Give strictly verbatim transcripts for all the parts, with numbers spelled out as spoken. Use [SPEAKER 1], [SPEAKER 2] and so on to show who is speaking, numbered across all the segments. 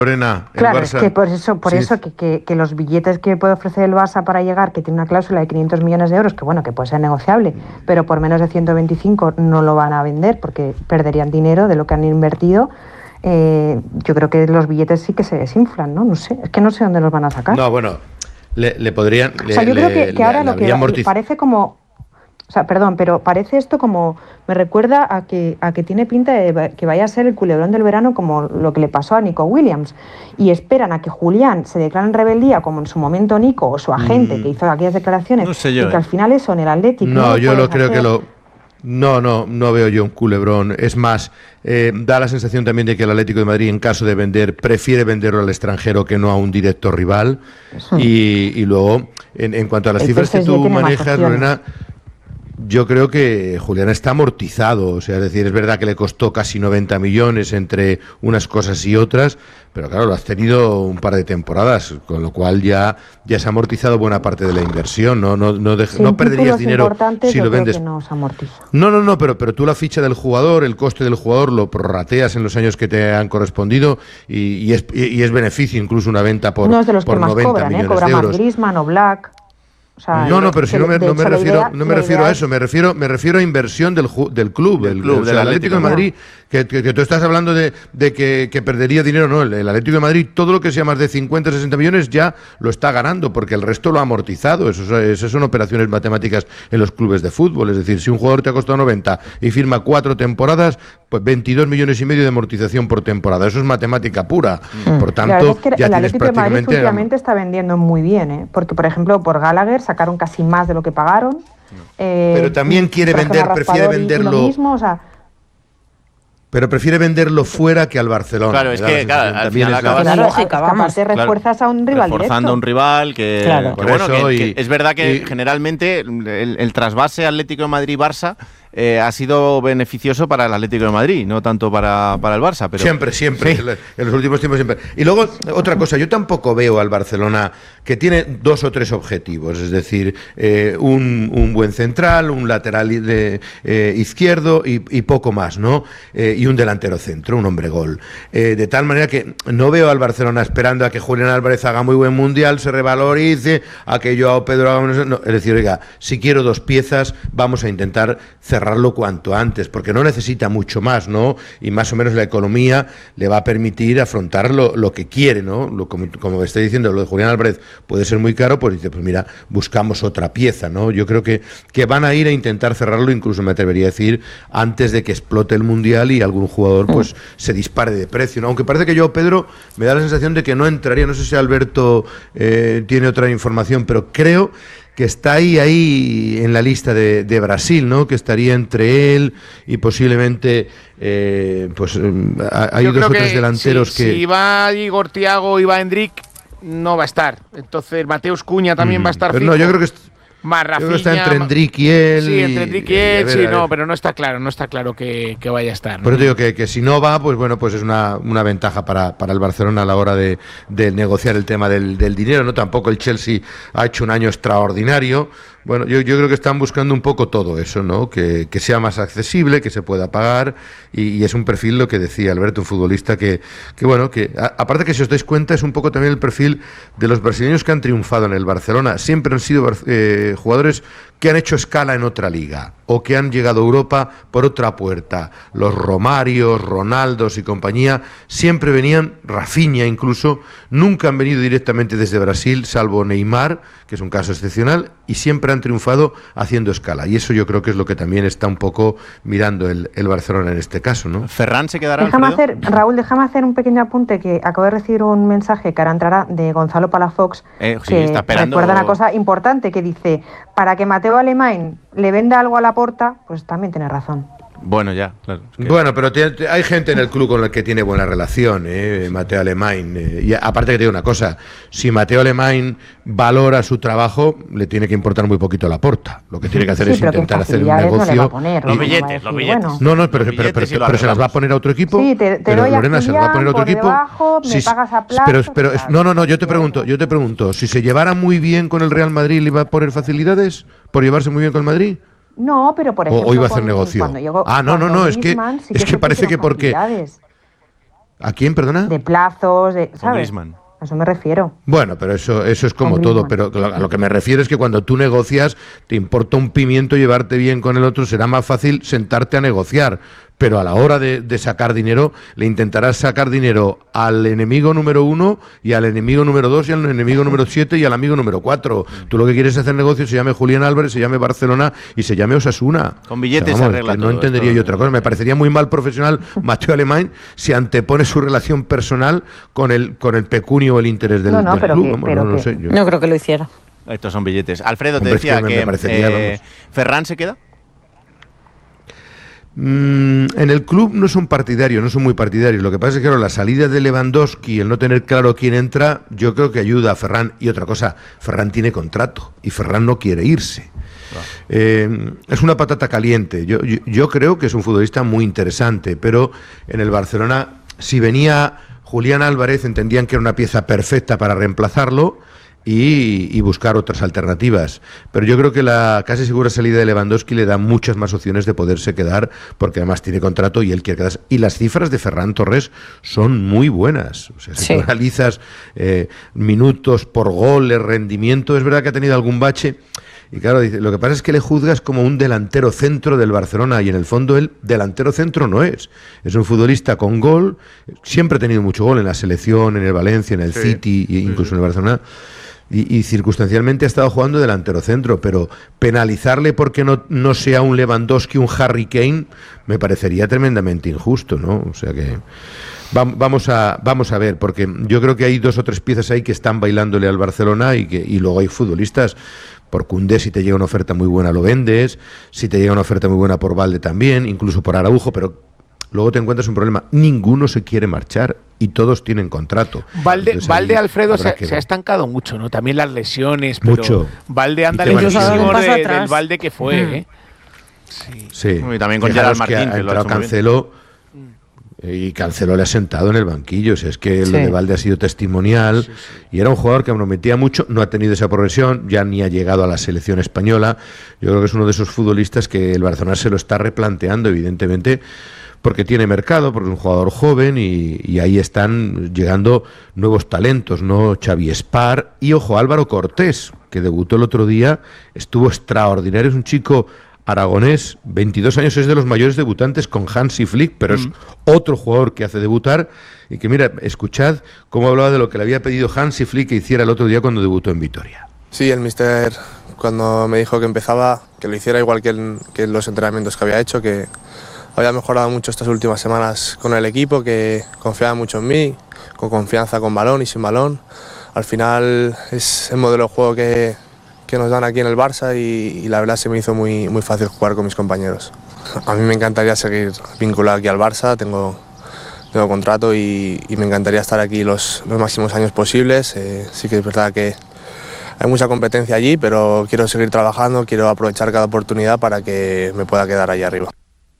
[SPEAKER 1] Lorena, el
[SPEAKER 2] claro,
[SPEAKER 1] Barça...
[SPEAKER 2] es que por eso, por
[SPEAKER 1] sí.
[SPEAKER 2] eso que, que, que los billetes que puede ofrecer el Barça para llegar, que tiene una cláusula de quinientos millones de euros, que bueno, que puede ser negociable, pero por menos de ciento veinticinco no lo van a vender porque perderían dinero de lo que han invertido. Eh, yo creo que los billetes sí que se desinflan, ¿no? No sé, es que no sé dónde los van a sacar.
[SPEAKER 1] No, bueno, le, le podrían...
[SPEAKER 2] O sea,
[SPEAKER 1] le,
[SPEAKER 2] yo creo
[SPEAKER 1] le,
[SPEAKER 2] que, que
[SPEAKER 1] le,
[SPEAKER 2] ahora
[SPEAKER 1] le
[SPEAKER 2] lo que
[SPEAKER 1] amortiz...
[SPEAKER 2] parece como... O sea, perdón, pero parece esto como... Me recuerda a que, a que tiene pinta de que vaya a ser el culebrón del verano como lo que le pasó a Nico Williams. Y esperan a que Julián se declare en rebeldía, como en su momento Nico o su agente, mm. que hizo aquellas declaraciones,
[SPEAKER 3] no sé yo,
[SPEAKER 2] y que
[SPEAKER 3] eh.
[SPEAKER 2] al final eso en el Atlético...
[SPEAKER 1] No,
[SPEAKER 2] no
[SPEAKER 1] yo lo creo
[SPEAKER 2] hacer.
[SPEAKER 1] que lo... No, no, no veo yo un culebrón. Es más, eh, da la sensación también de que el Atlético de Madrid, en caso de vender, prefiere venderlo al extranjero que no a un directo rival. Sí. Y, y luego, en, en cuanto a las el cifras que tú manejas, Lorena... Yo creo que Julián está amortizado, o sea, es decir, es verdad que le costó casi noventa millones entre unas cosas y otras, pero claro, lo has tenido un par de temporadas, con lo cual ya, ya se ha amortizado buena parte de la inversión, no, no, no, de, no perderías dinero si lo vendes.
[SPEAKER 2] Que no, se amortiza.
[SPEAKER 1] no, no, no, pero, pero tú la ficha del jugador, el coste del jugador lo prorrateas en los años que te han correspondido y, y, es, y, y es beneficio incluso una venta por,
[SPEAKER 2] no es de los
[SPEAKER 1] por
[SPEAKER 2] que más
[SPEAKER 1] noventa
[SPEAKER 2] cobran,
[SPEAKER 1] millones
[SPEAKER 2] ¿eh? Cobra
[SPEAKER 1] de euros.
[SPEAKER 2] Más Griezmann o Black. O sea,
[SPEAKER 1] no, no, pero si no me, no me refiero,
[SPEAKER 2] idea,
[SPEAKER 1] no me refiero a eso, me refiero, me refiero a inversión del, del club,
[SPEAKER 3] del
[SPEAKER 1] el,
[SPEAKER 3] club
[SPEAKER 1] el, del Atlético, Atlético de Madrid, que, que, que tú estás hablando de, de que, que perdería dinero, no, el, el Atlético de Madrid, todo lo que sea más de cincuenta, sesenta millones ya lo está ganando, porque el resto lo ha amortizado, eso, eso son operaciones matemáticas en los clubes de fútbol, es decir, si un jugador te ha costado noventa y firma cuatro temporadas, pues veintidós millones y medio de amortización por temporada, eso es matemática pura, mm. por tanto,
[SPEAKER 2] es que
[SPEAKER 1] ya
[SPEAKER 2] el
[SPEAKER 1] tienes
[SPEAKER 2] Atlético
[SPEAKER 1] prácticamente...
[SPEAKER 2] de Madrid últimamente está vendiendo muy bien, ¿eh? Porque por ejemplo por Gallagher sacaron casi más de lo que pagaron. Eh,
[SPEAKER 1] pero también quiere vender, prefiere venderlo.
[SPEAKER 2] Lo mismo, o sea,
[SPEAKER 1] pero prefiere venderlo fuera que al Barcelona.
[SPEAKER 3] Claro, es que claro, al final acabas
[SPEAKER 2] la lógica, vamos. Te refuerzas claro, a un rival
[SPEAKER 3] reforzando
[SPEAKER 2] directo.
[SPEAKER 3] a un rival que,
[SPEAKER 2] claro.
[SPEAKER 3] que bueno, que,
[SPEAKER 1] y,
[SPEAKER 3] que es verdad que
[SPEAKER 1] y,
[SPEAKER 3] generalmente el, el trasvase Atlético de Madrid-Barça Eh, ha sido beneficioso para el Atlético de Madrid, no tanto para, para el Barça. Pero...
[SPEAKER 1] Siempre, siempre, sí. En los últimos tiempos siempre. Y luego, otra cosa, yo tampoco veo al Barcelona que tiene dos o tres objetivos, es decir, eh, un, un buen central, un lateral de, eh, izquierdo y, y poco más, ¿no? Eh, y un delantero centro, un hombre gol. Eh, de tal manera que no veo al Barcelona esperando a que Julián Álvarez haga muy buen mundial, se revalorice, a que Joao Pedro haga... No, es decir, oiga, si quiero dos piezas, vamos a intentar cerrar cerrarlo cuanto antes, porque no necesita mucho más, ¿no? Y más o menos la economía le va a permitir afrontar lo, lo que quiere, ¿no? Lo, como, como estoy diciendo, lo de Julián Álvarez puede ser muy caro, pues dice, pues mira, buscamos otra pieza, ¿no? Yo creo que, que van a ir a intentar cerrarlo, incluso me atrevería a decir, antes de que explote el Mundial y algún jugador, pues, se dispare de precio, ¿no? Aunque parece que yo, Pedro, me da la sensación de que no entraría, no sé si Alberto eh, tiene otra información, pero creo que está ahí, ahí en la lista de, de Brasil, ¿no? Que estaría entre él y posiblemente, eh, pues, hay
[SPEAKER 4] Yo
[SPEAKER 1] dos o tres
[SPEAKER 4] que
[SPEAKER 1] delanteros
[SPEAKER 4] si,
[SPEAKER 1] que...
[SPEAKER 4] Si va Igor Thiago y va Endrick, no va a estar. Entonces Mateus Cunha también mm. va a estar
[SPEAKER 1] pero
[SPEAKER 4] fijo.
[SPEAKER 1] No, yo creo que...
[SPEAKER 4] Más Rafinha,
[SPEAKER 1] yo creo que está entre Endrick y él.
[SPEAKER 4] Sí, entre Endrick y, y él,
[SPEAKER 1] ver,
[SPEAKER 4] sí, no, pero no está claro, no está claro que, que vaya a estar, ¿no?
[SPEAKER 1] Pero te digo que, que si no va, pues bueno, pues es una, una ventaja para, para el Barcelona a la hora de, de negociar el tema del, del dinero, ¿no? Tampoco el Chelsea ha hecho un año extraordinario. Bueno, yo, yo creo que están buscando un poco todo eso, ¿no? Que, que sea más accesible, que se pueda pagar, y, y es un perfil, lo que decía Alberto, un futbolista que, que bueno, que a, aparte que si os dais cuenta es un poco también el perfil de los brasileños que han triunfado en el Barcelona. Siempre han sido eh, jugadores que han hecho escala en otra liga o que han llegado a Europa por otra puerta. Los Romarios, Ronaldos y compañía siempre venían, Rafinha incluso, nunca han venido directamente desde Brasil, salvo Neymar, que es un caso excepcional, y siempre han triunfado haciendo escala. Y eso yo creo que es lo que también está un poco mirando el, el Barcelona en este caso, ¿no?
[SPEAKER 3] ¿Ferran se quedará?
[SPEAKER 2] Déjame hacer, Raúl, déjame hacer un pequeño apunte, que acabo de recibir un mensaje que ahora entrará de Gonzalo Palafox,
[SPEAKER 3] eh, sí,
[SPEAKER 2] que
[SPEAKER 3] está esperando...
[SPEAKER 2] recuerda una cosa importante, que dice, para que Mateo Alemán le venda algo a Laporta, pues también tiene razón.
[SPEAKER 3] Bueno, ya, claro.
[SPEAKER 1] Es que... Bueno, pero te, te, hay gente en el club con la que tiene buena relación, ¿eh? Mateo Alemán. Eh, y aparte que te digo una cosa, si Mateo Alemán valora su trabajo, le tiene que importar muy poquito Laporta. Lo que tiene que hacer
[SPEAKER 2] sí,
[SPEAKER 1] es intentar hacer un negocio.
[SPEAKER 2] No poner,
[SPEAKER 3] los billetes, los billetes.
[SPEAKER 2] Bueno.
[SPEAKER 1] No, no, pero, pero, pero, pero, pero se las va a poner a otro equipo.
[SPEAKER 2] Sí, te, te
[SPEAKER 1] pero
[SPEAKER 2] doy
[SPEAKER 1] Lorena,
[SPEAKER 2] a
[SPEAKER 1] se las va a poner a otro equipo.
[SPEAKER 2] Debajo, me
[SPEAKER 1] sí,
[SPEAKER 2] pagas a plazo,
[SPEAKER 1] pero, pero
[SPEAKER 2] claro,
[SPEAKER 1] no, no, no, yo te pregunto, yo te pregunto, si se llevara muy bien con el Real Madrid, ¿le iba a poner facilidades por llevarse muy bien con el Madrid?
[SPEAKER 2] No, pero por ejemplo,
[SPEAKER 1] o iba a hacer
[SPEAKER 2] con,
[SPEAKER 1] negocio.
[SPEAKER 2] Llegó,
[SPEAKER 1] ah, no, no, no, es que,
[SPEAKER 2] sí
[SPEAKER 1] es que parece que porque... ¿A quién, perdona?
[SPEAKER 2] De plazos, de, ¿sabes?
[SPEAKER 3] Griezmann.
[SPEAKER 2] A eso me refiero.
[SPEAKER 1] Bueno, pero eso, eso es como
[SPEAKER 2] Con
[SPEAKER 1] todo,
[SPEAKER 2] Griezmann.
[SPEAKER 1] pero a lo que me refiero es que cuando tú negocias, te importa un pimiento llevarte bien con el otro, será más fácil sentarte a negociar, pero a la hora de, de sacar dinero, le intentarás sacar dinero al enemigo número uno y al enemigo número dos y al enemigo número siete y al amigo número cuatro. Tú lo que quieres es hacer negocio, se llame Julián Álvarez, se llame Barcelona y se llame Osasuna.
[SPEAKER 3] Con billetes
[SPEAKER 1] O sea, vamos,
[SPEAKER 3] se arregla
[SPEAKER 1] que no
[SPEAKER 3] todo
[SPEAKER 1] entendería
[SPEAKER 3] esto.
[SPEAKER 1] yo otra cosa. Me parecería muy mal profesional Mateo Alemán si antepone su relación personal con el, con el pecunio o el interés del,
[SPEAKER 2] No, no,
[SPEAKER 1] del
[SPEAKER 2] pero
[SPEAKER 1] club.
[SPEAKER 2] que-
[SPEAKER 1] Vamos,
[SPEAKER 2] pero
[SPEAKER 1] no lo
[SPEAKER 2] que-
[SPEAKER 1] sé. Yo-
[SPEAKER 5] No creo que lo hiciera.
[SPEAKER 3] Estos son billetes. Alfredo, te
[SPEAKER 1] Hombre, es que
[SPEAKER 3] decía
[SPEAKER 1] me- me
[SPEAKER 3] que,
[SPEAKER 1] parecería,
[SPEAKER 3] eh,
[SPEAKER 1] vamos.
[SPEAKER 3] ¿Ferran se queda?
[SPEAKER 1] Mm, en el club no son partidarios, no son muy partidarios. Lo que pasa es que claro, la salida de Lewandowski, el no tener claro quién entra, yo creo que ayuda a Ferran. Y otra cosa, Ferran tiene contrato y Ferran no quiere irse. Eh, es una patata caliente. Yo, yo, yo creo que es un futbolista muy interesante, pero en el Barcelona, si venía Julián Álvarez, entendían que era una pieza perfecta para reemplazarlo. Y, y buscar otras alternativas. Pero yo creo que la casi segura salida de Lewandowski le da muchas más opciones de poderse quedar, porque además tiene contrato y él quiere quedarse. Y las cifras de Ferran Torres son muy buenas. O sea, si
[SPEAKER 5] Sí.
[SPEAKER 1] tú analizas eh, minutos por gol, el rendimiento, es verdad que ha tenido algún bache. Y claro, dice, lo que pasa es que le juzgas como un delantero centro del Barcelona y en el fondo él delantero centro no es. Es un futbolista con gol, siempre ha tenido mucho gol en la selección, en el Valencia, en el
[SPEAKER 6] Sí,
[SPEAKER 1] City e incluso
[SPEAKER 6] sí, sí.
[SPEAKER 1] en el Barcelona. Y, y circunstancialmente ha estado jugando delantero centro, pero penalizarle porque no, no sea un Lewandowski, un Harry Kane, me parecería tremendamente injusto, ¿no? O sea que va- vamos a vamos a ver, porque yo creo que hay dos o tres piezas ahí que están bailándole al Barcelona y que y luego hay futbolistas. Por Koundé, si te llega una oferta muy buena lo vendes, si te llega una oferta muy buena por Valde también, incluso por Araujo, pero luego te encuentras un problema, ninguno se quiere marchar y todos tienen contrato.
[SPEAKER 4] Valde,
[SPEAKER 1] Entonces,
[SPEAKER 4] Valde
[SPEAKER 1] ahí
[SPEAKER 4] Alfredo,
[SPEAKER 1] habrá
[SPEAKER 4] se,
[SPEAKER 1] que
[SPEAKER 4] se ha
[SPEAKER 1] ver.
[SPEAKER 4] estancado mucho, ¿no? También las lesiones, pero
[SPEAKER 1] Mucho.
[SPEAKER 4] Valde anda
[SPEAKER 1] Y qué
[SPEAKER 5] Incluso ha dado un
[SPEAKER 4] lejísimos
[SPEAKER 5] paso
[SPEAKER 4] de-
[SPEAKER 5] atrás.
[SPEAKER 4] del Valde que fue,
[SPEAKER 5] Mm.
[SPEAKER 4] ¿eh?
[SPEAKER 1] Sí.
[SPEAKER 3] Y también con
[SPEAKER 1] Fijaros
[SPEAKER 3] Gerard
[SPEAKER 1] que
[SPEAKER 3] Martín,
[SPEAKER 1] ha
[SPEAKER 3] que lo ha
[SPEAKER 1] entrado
[SPEAKER 3] hecho muy bien.
[SPEAKER 1] Cancelo y Cancelo le ha sentado en el banquillo. O sea, es que
[SPEAKER 5] Sí.
[SPEAKER 1] lo de Valde ha sido testimonial y era un jugador que prometía mucho, no ha tenido esa progresión, ya ni ha llegado a la selección española. Yo creo que es uno de esos futbolistas que el Barcelona se lo está replanteando, evidentemente, porque tiene mercado, porque es un jugador joven y, y ahí están llegando nuevos talentos, ¿no? Xavi Espar y, ojo, Álvaro Cortés, que debutó el otro día, estuvo extraordinario, es un chico aragonés, veintidós años, es de los mayores debutantes con Hansi Flick, pero es otro jugador que hace debutar y que, mira, escuchad cómo hablaba de lo que le había pedido Hansi Flick que hiciera el otro día cuando debutó en Vitoria.
[SPEAKER 6] Sí, el míster cuando me dijo que empezaba, que lo hiciera igual que en, que en los entrenamientos que había hecho, que había mejorado mucho estas últimas semanas con el equipo, que confiaba mucho en mí, con confianza con balón y sin balón. Al final es el modelo de juego que, que nos dan aquí en el Barça y, y la verdad se me hizo muy, muy fácil jugar con mis compañeros. A mí me encantaría seguir vinculado aquí al Barça, tengo, tengo contrato y, y me encantaría estar aquí los, los máximos años posibles. Eh, sí que es verdad que hay mucha competencia allí, pero quiero seguir trabajando, quiero aprovechar cada oportunidad para que me pueda quedar ahí arriba.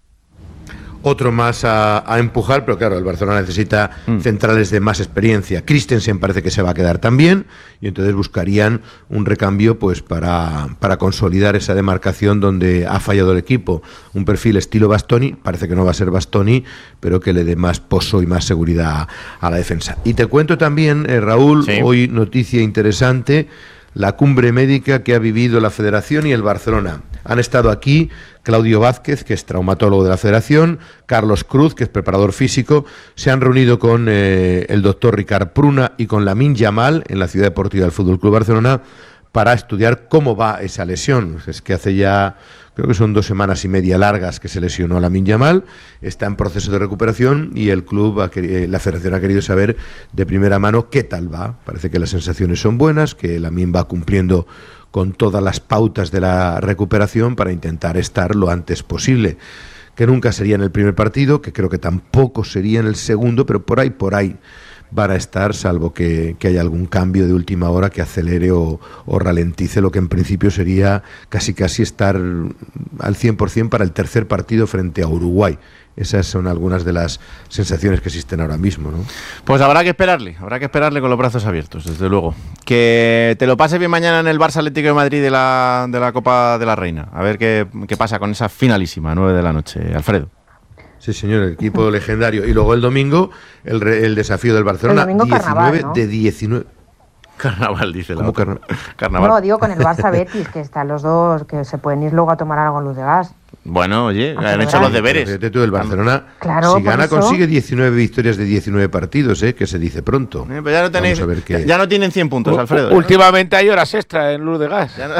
[SPEAKER 1] Otro más a, a empujar, pero claro, el Barcelona necesita
[SPEAKER 3] Mm.
[SPEAKER 1] centrales de más experiencia. Christensen parece que se va a quedar también y entonces buscarían un recambio pues para, para consolidar esa demarcación donde ha fallado el equipo. Un perfil estilo Bastoni, parece que no va a ser Bastoni, pero que le dé más pozo y más seguridad a, a la defensa. Y te cuento también, eh, Raúl,
[SPEAKER 3] Sí.
[SPEAKER 1] hoy noticia interesante, la cumbre médica que ha vivido la Federación y el Barcelona. Han estado aquí Claudio Vázquez, que es traumatólogo de la Federación, Carlos Cruz, que es preparador físico, se han reunido con eh, el doctor Ricard Pruna y con Lamine Yamal en la Ciudad Deportiva del Fútbol Club Barcelona para estudiar cómo va esa lesión. Es que hace ya, creo que son dos semanas y media largas que se lesionó Lamine Yamal, está en proceso de recuperación y el club, ha queri- eh, la Federación ha querido saber de primera mano qué tal va. Parece que las sensaciones son buenas, que Lamine va cumpliendo con todas las pautas de la recuperación para intentar estar lo antes posible, que nunca sería en el primer partido, que creo que tampoco sería en el segundo, pero por ahí, por ahí van a estar, salvo que, que haya algún cambio de última hora que acelere o, o ralentice lo que en principio sería casi casi estar al cien por ciento para el tercer partido frente a Uruguay. Esas son algunas de las sensaciones que existen ahora mismo, ¿no?
[SPEAKER 3] Pues habrá que esperarle, habrá que esperarle con los brazos abiertos, desde luego. Que te lo pases bien mañana en el Barça Atlético de Madrid de la, de la Copa de la Reina. A ver qué, qué pasa con esa finalísima, nueve de la noche, Alfredo.
[SPEAKER 1] Sí, señor, el equipo legendario. Y luego el domingo, el, re, el desafío del Barcelona,
[SPEAKER 2] el domingo
[SPEAKER 1] diecinueve
[SPEAKER 2] carnaval, ¿no?
[SPEAKER 1] de diecinueve.
[SPEAKER 3] Carnaval, dice la
[SPEAKER 1] ¿Cómo
[SPEAKER 3] otra.
[SPEAKER 1] carna-
[SPEAKER 3] Carnaval.
[SPEAKER 2] No, digo con el Barça Betis, que están los dos, que se pueden ir luego a tomar algo en Luz de Gas.
[SPEAKER 3] Bueno, oye,
[SPEAKER 2] Ah,
[SPEAKER 3] han hecho
[SPEAKER 2] ¿verdad?
[SPEAKER 3] los deberes.
[SPEAKER 1] Fíjate tú, el Barcelona,
[SPEAKER 2] Claro,
[SPEAKER 1] si
[SPEAKER 2] por
[SPEAKER 1] gana,
[SPEAKER 2] eso.
[SPEAKER 1] consigue diecinueve victorias de diecinueve partidos, ¿eh? Que se dice pronto.
[SPEAKER 3] Eh, pero ya no tenéis,
[SPEAKER 1] Vamos a ver qué-
[SPEAKER 3] ya no tienen cien puntos, Alfredo. ¿eh?
[SPEAKER 4] Últimamente hay horas extra en Luz de Gas.
[SPEAKER 3] Ya no,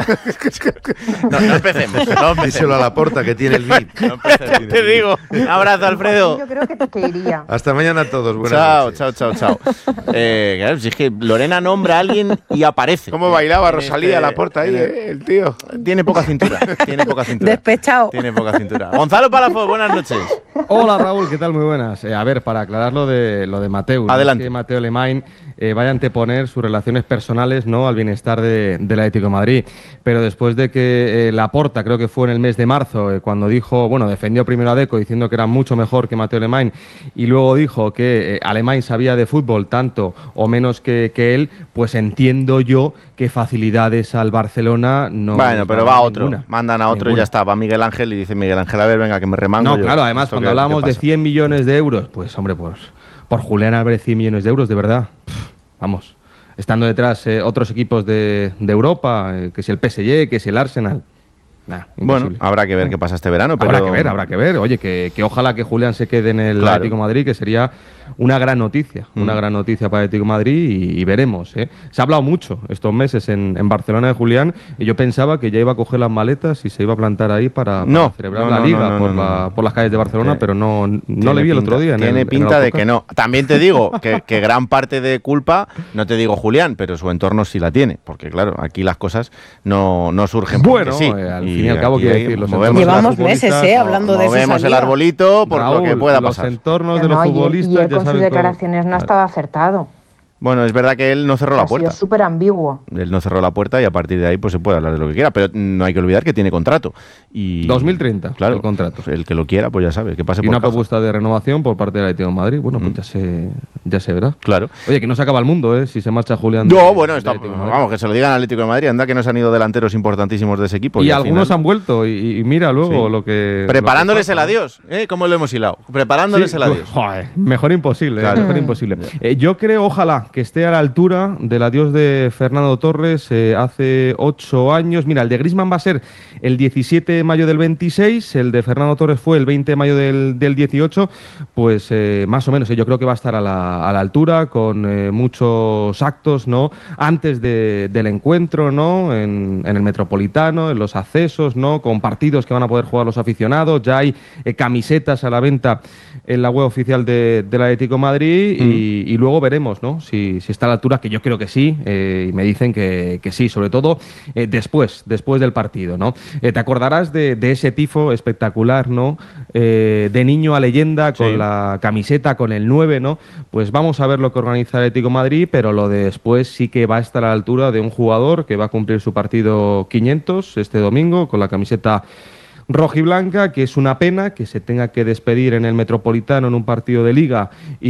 [SPEAKER 3] no, no empecemos, no empecemos.
[SPEAKER 1] Díselo a la porta que tiene el V I P.
[SPEAKER 3] No empecemos.
[SPEAKER 4] Te digo.
[SPEAKER 3] Un abrazo, Alfredo.
[SPEAKER 2] Yo creo que, que iría.
[SPEAKER 1] Hasta mañana a todos. Buenas
[SPEAKER 3] Chao,
[SPEAKER 1] noches.
[SPEAKER 3] chao, chao, chao. Eh, claro, si es que Lorena nombra a alguien y aparece.
[SPEAKER 4] ¿Cómo bailaba
[SPEAKER 3] En
[SPEAKER 4] Rosalía
[SPEAKER 3] este-
[SPEAKER 4] a la puerta ahí,
[SPEAKER 3] en el-
[SPEAKER 4] eh, el tío?
[SPEAKER 3] Tiene poca cintura, tiene poca cintura.
[SPEAKER 5] Despechado.
[SPEAKER 3] Tiene poca cintura. Gonzalo Palafox, buenas noches.
[SPEAKER 7] Hola Raúl, ¿qué tal? Muy buenas. Eh, a ver, para aclarar lo de, lo de Mateu, no
[SPEAKER 3] Adelante.
[SPEAKER 7] es que Mateu Alemany eh, vaya a anteponer sus relaciones personales, ¿no?, al bienestar de, del Atlético de Madrid. Pero después de que eh, Laporta, creo que fue en el mes de marzo, eh, cuando dijo, bueno, defendió primero a Deco diciendo que era mucho mejor que Mateu Alemany y luego dijo que eh, Alemany sabía de fútbol tanto o menos que, que él, pues entiendo yo que facilidades al Barcelona no.
[SPEAKER 3] Bueno,
[SPEAKER 7] les
[SPEAKER 3] pero
[SPEAKER 7] van a
[SPEAKER 3] va
[SPEAKER 7] dar
[SPEAKER 3] otro.
[SPEAKER 7] ninguna.
[SPEAKER 3] Mandan a otro y
[SPEAKER 7] Ninguna.
[SPEAKER 3] ya está. Va Miguel Ángel y dice Miguel Ángel, a ver, venga, que me remango
[SPEAKER 7] No,
[SPEAKER 3] yo.
[SPEAKER 7] claro, además,
[SPEAKER 3] ¿Esto
[SPEAKER 7] cuando
[SPEAKER 3] qué-
[SPEAKER 7] hablábamos
[SPEAKER 3] qué
[SPEAKER 7] de
[SPEAKER 3] pasa?
[SPEAKER 7] cien millones de euros, pues hombre, pues por Julián Álvarez cien millones de euros, de verdad. Pff, vamos, estando detrás eh, otros equipos de, de Europa, eh, que si el P S G, que si el Arsenal. Nah,
[SPEAKER 3] Bueno,
[SPEAKER 7] imposible.
[SPEAKER 3] habrá que ver qué pasa este verano, pero...
[SPEAKER 7] Habrá que ver, habrá que ver. Oye, que, que ojalá que Julián se quede en el
[SPEAKER 3] Claro.
[SPEAKER 7] Atlético de Madrid, que sería una gran noticia,
[SPEAKER 3] Mm.
[SPEAKER 7] una gran noticia para el Atlético de Madrid y, y veremos. ¿eh? Se ha hablado mucho estos meses en, en Barcelona de Julián y yo pensaba que ya iba a coger las maletas y se iba a plantar ahí para, para
[SPEAKER 3] No,
[SPEAKER 7] celebrar
[SPEAKER 3] no,
[SPEAKER 7] la
[SPEAKER 3] no,
[SPEAKER 7] liga
[SPEAKER 3] no, no,
[SPEAKER 7] por,
[SPEAKER 3] no,
[SPEAKER 7] la-
[SPEAKER 3] no.
[SPEAKER 7] por las calles de Barcelona,
[SPEAKER 3] Tiene-
[SPEAKER 7] pero no, no
[SPEAKER 3] Tiene
[SPEAKER 7] le vi el
[SPEAKER 3] pinta-
[SPEAKER 7] otro día. en
[SPEAKER 3] Tiene
[SPEAKER 7] el- en el
[SPEAKER 3] pinta de
[SPEAKER 7] autocar.
[SPEAKER 3] que no. También te digo que, que gran parte de culpa, no te digo Julián, pero su entorno sí la tiene. Porque claro, aquí las cosas no, no surgen porque
[SPEAKER 7] Bueno,
[SPEAKER 3] sí.
[SPEAKER 7] eh, al fin y al cabo,
[SPEAKER 3] aquí
[SPEAKER 7] quiero
[SPEAKER 3] ahí
[SPEAKER 7] decir, los
[SPEAKER 3] movemos
[SPEAKER 7] entornos de
[SPEAKER 3] el-
[SPEAKER 5] Llevamos meses,
[SPEAKER 7] futbolistas,
[SPEAKER 5] ¿eh? Hablando de esa
[SPEAKER 3] movemos el
[SPEAKER 5] salida.
[SPEAKER 3] arbolito por lo que
[SPEAKER 7] Raúl,
[SPEAKER 3] pueda
[SPEAKER 7] los
[SPEAKER 3] pasar.
[SPEAKER 7] entornos
[SPEAKER 2] Que
[SPEAKER 7] de los
[SPEAKER 2] no, y él-
[SPEAKER 7] futbolistas
[SPEAKER 2] y él
[SPEAKER 7] ya
[SPEAKER 2] con sus
[SPEAKER 7] saben todo.
[SPEAKER 2] declaraciones no
[SPEAKER 7] Vale.
[SPEAKER 2] estaba acertado.
[SPEAKER 3] Bueno, es verdad que él no cerró la
[SPEAKER 2] Ha sido
[SPEAKER 3] puerta.
[SPEAKER 2] súper ambiguo.
[SPEAKER 3] Él no cerró la puerta y a partir de ahí pues se puede hablar de lo que quiera, pero no hay que olvidar que tiene contrato. Y,
[SPEAKER 7] dos mil treinta,
[SPEAKER 3] claro,
[SPEAKER 7] el contrato.
[SPEAKER 3] El que lo quiera, pues ya sabe, que pase
[SPEAKER 7] Y
[SPEAKER 3] por
[SPEAKER 7] una
[SPEAKER 3] caja.
[SPEAKER 7] propuesta de renovación por parte del Atlético de Madrid. Bueno, pues
[SPEAKER 3] Mm.
[SPEAKER 7] ya se, ya se verá.
[SPEAKER 3] Claro.
[SPEAKER 7] Oye, que no se acaba el mundo, ¿eh? Si se marcha Julián. de-
[SPEAKER 3] No, bueno,
[SPEAKER 7] del
[SPEAKER 3] está-
[SPEAKER 7] Atlético de Madrid.
[SPEAKER 3] vamos, que se lo digan al Atlético de Madrid. Anda que nos han ido delanteros importantísimos de ese equipo.
[SPEAKER 7] Y
[SPEAKER 3] al
[SPEAKER 7] algunos
[SPEAKER 3] final-
[SPEAKER 7] han vuelto y, y mira luego
[SPEAKER 3] Sí.
[SPEAKER 7] lo que...
[SPEAKER 3] Preparándoles
[SPEAKER 7] lo
[SPEAKER 3] el
[SPEAKER 7] que pasa.
[SPEAKER 3] adiós, ¿eh? ¿Cómo lo hemos hilado? Preparándoles
[SPEAKER 7] Sí,
[SPEAKER 3] el adiós.
[SPEAKER 7] joder, mejor imposible, ¿eh?
[SPEAKER 3] Claro.
[SPEAKER 7] mejor imposible. Eh, yo creo, ojalá, que esté a la altura del adiós de Fernando Torres eh, hace ocho años. Mira, el de Griezmann va a ser el diecisiete de mayo del veintiséis, el de Fernando Torres fue el veinte de mayo del, del dieciocho, pues eh, más o menos, eh, yo creo que va a estar a la, a la altura, con eh, muchos actos, ¿no? Antes de- del encuentro, ¿no? En, en el Metropolitano, en los accesos, ¿no? Con partidos que van a poder jugar los aficionados, ya hay eh, camisetas a la venta en la web oficial de, del Atlético de Madrid y, y luego veremos, ¿no? Si, si está a la altura, que yo creo que sí, eh, y me dicen que, que sí, sobre todo eh, después, después del partido, ¿no? Eh, te acordarás de, de ese tifo espectacular, ¿no? Eh, de niño a leyenda, con
[SPEAKER 3] Sí.
[SPEAKER 7] la camiseta, con el nueve, ¿no? Pues vamos a ver lo que organiza el Atlético de Madrid, pero lo de después sí que va a estar a la altura de un jugador que va a cumplir su partido quinientos este domingo con la camiseta rojiblanca, que es una pena que se tenga que despedir en el Metropolitano en un partido de Liga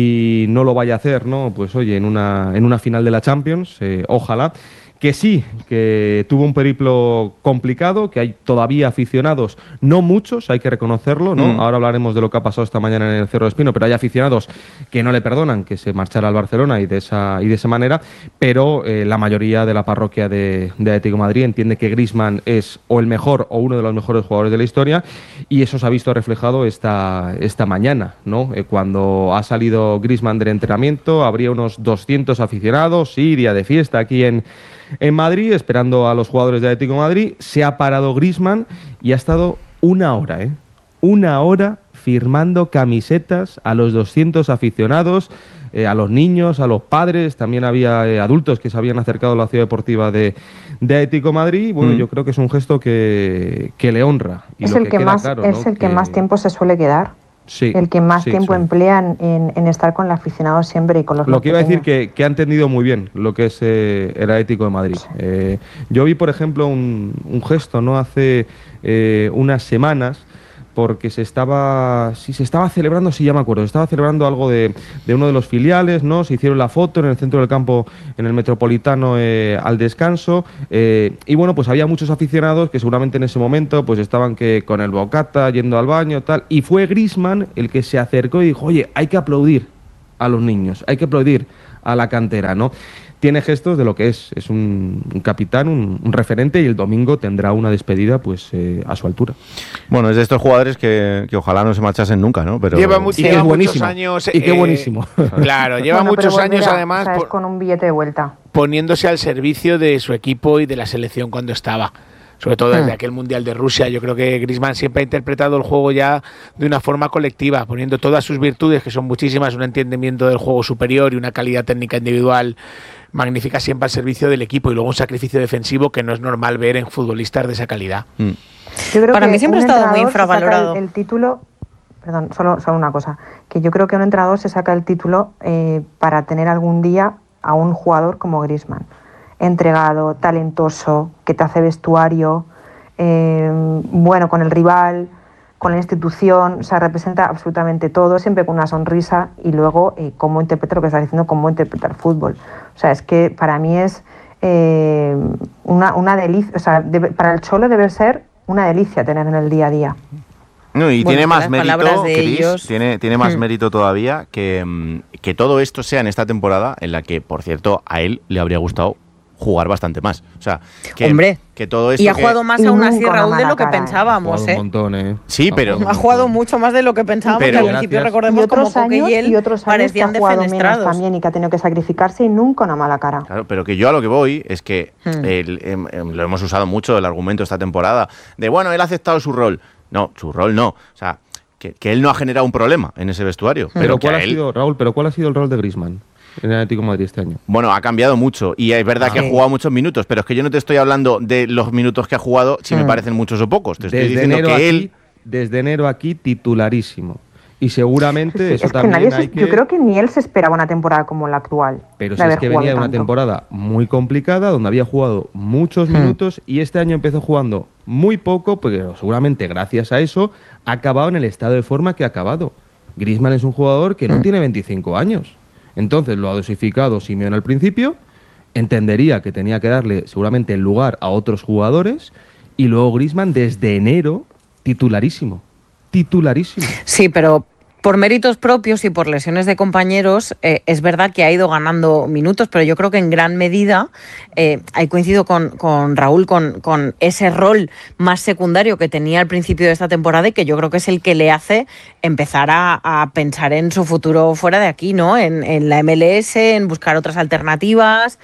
[SPEAKER 7] y no lo vaya a hacer, ¿no? Pues oye, en una, en una final de la Champions, eh, ojalá. Que sí, que tuvo un periplo complicado, que hay todavía aficionados, no muchos, hay que reconocerlo, ¿no?
[SPEAKER 3] Mm.
[SPEAKER 7] Ahora hablaremos de lo que ha pasado esta mañana en el Cerro de Espino, pero hay aficionados que no le perdonan que se marchara al Barcelona y de esa, y de esa manera, pero eh, la mayoría de la parroquia de, de Atlético de Madrid entiende que Griezmann es o el mejor o uno de los mejores jugadores de la historia y eso se ha visto reflejado esta, esta mañana, ¿no? Eh, cuando ha salido Griezmann del entrenamiento, habría unos doscientos aficionados, sí, día de fiesta aquí en en Madrid, esperando a los jugadores de Atlético de Madrid. Se ha parado Griezmann y ha estado una hora, ¿eh? Una hora firmando camisetas a los doscientos aficionados, eh, a los niños, a los padres. También había eh, adultos que se habían acercado a la ciudad deportiva de, de Atlético de Madrid. Bueno,
[SPEAKER 3] Mm.
[SPEAKER 7] yo creo que es un gesto que, que le honra. Y
[SPEAKER 2] Es
[SPEAKER 7] lo
[SPEAKER 2] el que,
[SPEAKER 7] queda
[SPEAKER 2] más,
[SPEAKER 7] claro,
[SPEAKER 2] es
[SPEAKER 7] ¿no?
[SPEAKER 2] el que más tiempo se suele quedar.
[SPEAKER 7] Sí,
[SPEAKER 2] el que más
[SPEAKER 7] sí,
[SPEAKER 2] tiempo
[SPEAKER 7] sí.
[SPEAKER 2] emplea en, en- en estar con el aficionado siempre y con los
[SPEAKER 7] Lo
[SPEAKER 2] más
[SPEAKER 7] que iba a decir
[SPEAKER 2] pequeños.
[SPEAKER 7] que, que ha entendido muy bien lo que es eh, el Atlético de Madrid. Eh, yo vi, por ejemplo, un, un gesto no hace eh, unas semanas, porque se estaba, sí, se estaba celebrando, sí, ya me acuerdo, se estaba celebrando algo de, de uno de los filiales, ¿no? Se hicieron la foto en el centro del campo, en el Metropolitano, eh, al descanso, eh, y bueno, pues había muchos aficionados que seguramente en ese momento pues estaban que con el bocata, yendo al baño, tal, y fue Griezmann el que se acercó y dijo, oye, hay que aplaudir a los niños, hay que aplaudir a la cantera, ¿no? Tiene gestos de lo que es, es un, un capitán, un, un referente, y el domingo tendrá una despedida pues eh, a su altura.
[SPEAKER 3] Bueno, es de estos jugadores que, que ojalá no se marchasen nunca, ¿no? Pero
[SPEAKER 4] lleva, mu-
[SPEAKER 7] y
[SPEAKER 4] lleva
[SPEAKER 7] qué
[SPEAKER 4] muchos
[SPEAKER 7] buenísimo,
[SPEAKER 4] años.
[SPEAKER 7] y qué
[SPEAKER 4] eh,
[SPEAKER 7] buenísimo.
[SPEAKER 4] Claro, lleva
[SPEAKER 2] Bueno, pero
[SPEAKER 4] muchos años
[SPEAKER 2] volverá,
[SPEAKER 4] además
[SPEAKER 2] o sea, es
[SPEAKER 4] por-
[SPEAKER 2] con un billete de vuelta.
[SPEAKER 4] poniéndose al servicio de su equipo y de la selección cuando estaba. Sobre todo desde
[SPEAKER 2] Hmm.
[SPEAKER 4] aquel Mundial de Rusia. Yo creo que Griezmann siempre ha interpretado el juego ya de una forma colectiva, poniendo todas sus virtudes, que son muchísimas, un entendimiento del juego superior y una calidad técnica individual magnífica, siempre al servicio del equipo, y luego un sacrificio defensivo que no es normal ver en futbolistas de esa calidad.
[SPEAKER 3] Mm.
[SPEAKER 2] Yo creo
[SPEAKER 5] Para
[SPEAKER 2] que
[SPEAKER 5] mí siempre
[SPEAKER 2] un
[SPEAKER 5] ha estado muy
[SPEAKER 2] entrenador se saca
[SPEAKER 5] infravalorado.
[SPEAKER 2] El, el título, perdón, solo, solo una cosa, que yo creo que un entrenador se saca el título eh, para tener algún día a un jugador como Griezmann, entregado, talentoso, que te hace vestuario, eh, bueno con el rival, con la institución, o sea, representa absolutamente todo, siempre con una sonrisa, y luego eh, cómo interpreta lo que estás diciendo, cómo interpreta el fútbol. O sea, es que para mí es eh, una, una delicia, o sea, debe, para el Cholo debe ser una delicia tener en el día a día.
[SPEAKER 3] No, y
[SPEAKER 5] Bueno,
[SPEAKER 3] tiene
[SPEAKER 5] que
[SPEAKER 3] más
[SPEAKER 5] las
[SPEAKER 3] mérito,
[SPEAKER 5] palabras de
[SPEAKER 3] Cris,
[SPEAKER 5] ellos-
[SPEAKER 3] tiene, tiene más
[SPEAKER 5] Hmm.
[SPEAKER 3] mérito todavía que, mm, que todo esto sea en esta temporada en la que, por cierto, a él le habría gustado jugar bastante más. O sea, que,
[SPEAKER 5] Hombre,
[SPEAKER 3] que todo esto
[SPEAKER 5] Y ha
[SPEAKER 3] que-
[SPEAKER 5] jugado más
[SPEAKER 2] Y
[SPEAKER 5] aún
[SPEAKER 2] nunca
[SPEAKER 5] así,
[SPEAKER 2] una
[SPEAKER 5] Raúl, de
[SPEAKER 2] mala
[SPEAKER 5] lo que
[SPEAKER 2] cara, ¿eh?
[SPEAKER 7] Ha
[SPEAKER 5] pensábamos,
[SPEAKER 7] jugado un
[SPEAKER 5] ¿eh?
[SPEAKER 7] montón, ¿eh?
[SPEAKER 3] Sí,
[SPEAKER 7] Ha
[SPEAKER 3] pero-
[SPEAKER 7] jugado un
[SPEAKER 5] Ha jugado
[SPEAKER 7] montón.
[SPEAKER 5] mucho más de lo que pensábamos,
[SPEAKER 3] Pero-
[SPEAKER 5] que al principio
[SPEAKER 7] Gracias.
[SPEAKER 5] recordemos
[SPEAKER 2] Y otros
[SPEAKER 5] como Coque
[SPEAKER 2] años,
[SPEAKER 5] y él
[SPEAKER 2] y otros años que
[SPEAKER 5] parecían
[SPEAKER 2] ha jugado menos
[SPEAKER 5] defenestrados.
[SPEAKER 2] también y que ha tenido que sacrificarse y nunca una mala cara.
[SPEAKER 3] Claro, pero que yo a lo que voy es que
[SPEAKER 5] Hmm.
[SPEAKER 3] el- em- em, lo hemos usado mucho el argumento esta temporada de, bueno, él ha aceptado su rol. No, su rol no. O sea, que, que él no ha generado un problema en ese vestuario.
[SPEAKER 7] Pero
[SPEAKER 3] Pero que
[SPEAKER 7] ¿cuál
[SPEAKER 3] a
[SPEAKER 7] ha
[SPEAKER 3] él,
[SPEAKER 7] sido, Raúl, pero ¿cuál ha sido el rol de Griezmann en el Atlético de Madrid este año?
[SPEAKER 3] bueno, ha cambiado mucho y es verdad
[SPEAKER 7] Ah.
[SPEAKER 3] que ha jugado muchos minutos, pero es que yo no te estoy hablando de los minutos que ha jugado si me
[SPEAKER 5] Hmm.
[SPEAKER 3] parecen muchos o pocos. Te estoy
[SPEAKER 7] Desde
[SPEAKER 3] diciendo
[SPEAKER 7] enero,
[SPEAKER 3] que
[SPEAKER 7] aquí,
[SPEAKER 3] él...
[SPEAKER 7] desde enero aquí titularísimo. Y seguramente
[SPEAKER 2] Sí,
[SPEAKER 7] eso
[SPEAKER 2] es que
[SPEAKER 7] también
[SPEAKER 2] nadie se-
[SPEAKER 7] hay que...
[SPEAKER 2] Yo creo que ni él se esperaba una temporada como la actual.
[SPEAKER 7] Pero
[SPEAKER 2] de
[SPEAKER 7] si es
[SPEAKER 2] haber
[SPEAKER 7] que
[SPEAKER 2] jugado
[SPEAKER 7] venía de una
[SPEAKER 2] tanto.
[SPEAKER 7] temporada muy complicada, donde había jugado muchos
[SPEAKER 5] Hmm.
[SPEAKER 7] minutos, y este año empezó jugando muy poco, pero seguramente gracias a eso ha acabado en el estado de forma que ha acabado. Griezmann es un jugador que no
[SPEAKER 5] Hmm.
[SPEAKER 7] tiene veinticinco años. Entonces lo ha dosificado Simeone al principio, entendería que tenía que darle seguramente el lugar a otros jugadores, y luego Griezmann desde enero titularísimo. Titularísimo.
[SPEAKER 5] Sí, pero por méritos propios y por lesiones de compañeros, eh, es verdad que ha ido ganando minutos, pero yo creo que en gran medida, eh, ahí coincido con, con Raúl, con, con ese rol más secundario que tenía al principio de esta temporada, y que yo creo que es el que le hace empezar a, a pensar en su futuro fuera de aquí, ¿no? En, en la M L S, en buscar otras alternativas,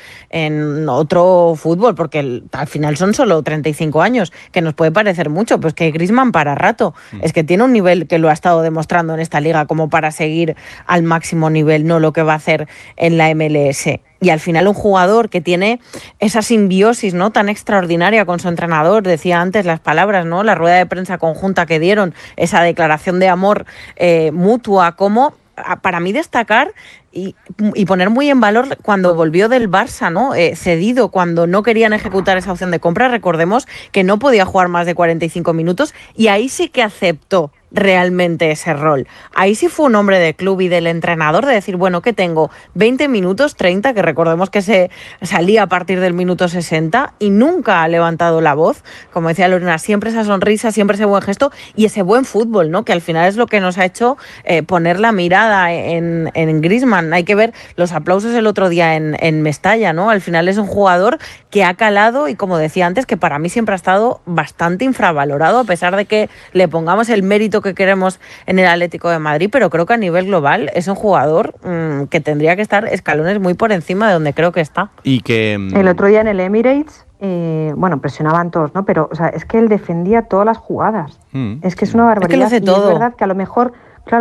[SPEAKER 5] en otro fútbol, porque el- al final son solo treinta y cinco años, que nos puede parecer mucho, pues que Griezmann para rato, es que tiene un nivel que lo ha estado demostrando en esta liga como para seguir al máximo nivel, no lo que va a hacer en la M L S. Y al final un jugador que tiene esa simbiosis, ¿no?, tan extraordinaria con su entrenador, decía antes las palabras, ¿no?, la rueda de prensa conjunta que dieron, esa declaración de amor eh, mutua, como a- para mí destacar y, y poner muy en valor cuando volvió del Barça, ¿no? Eh, cedido, cuando no querían ejecutar esa opción de compra. Recordemos que no podía jugar más de cuarenta y cinco minutos, y ahí sí que aceptó realmente ese rol. Ahí sí fue un hombre de club y del entrenador de decir, bueno, que tengo veinte minutos, treinta, que recordemos que se salía a partir del minuto sesenta, y nunca ha levantado la voz. Como decía Lorena, siempre esa sonrisa, siempre ese buen gesto y ese buen fútbol, ¿no?, que al final es lo que nos ha hecho eh, poner la mirada en, en Griezmann. Hay que ver los aplausos el otro día en, en Mestalla, ¿no? Al final es un jugador que ha calado, y como decía antes, que para mí siempre ha estado bastante infravalorado, a pesar de que le pongamos el mérito que queremos en el Atlético de Madrid, pero creo que a nivel global es un jugador mmm, que tendría que estar escalones muy por encima de donde creo que está.
[SPEAKER 3] Y que... mm,
[SPEAKER 2] El otro día en el Emirates, eh, bueno, presionaban todos, ¿no? Pero, o sea, es que él defendía todas las jugadas.
[SPEAKER 3] mm,
[SPEAKER 2] Es que es una barbaridad.
[SPEAKER 5] hace
[SPEAKER 2] Y
[SPEAKER 5] todo.
[SPEAKER 2] es verdad que a lo mejor